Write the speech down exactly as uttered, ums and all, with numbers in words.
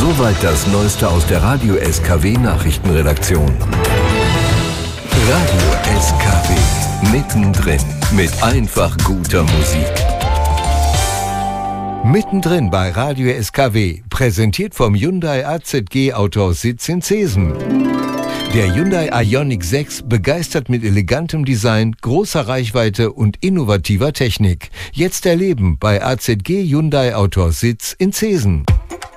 Soweit das Neueste aus der Radio S K W Nachrichtenredaktion. Radio S K W, mittendrin mit einfach guter Musik. Mittendrin bei Radio S K W, präsentiert vom Hyundai A Z G Autohaus-Sitz in Zeesen. Der Hyundai Ioniq sechs begeistert mit elegantem Design, großer Reichweite und innovativer Technik. Jetzt erleben bei A Z G Hyundai Autohaus-Sitz in Zeesen.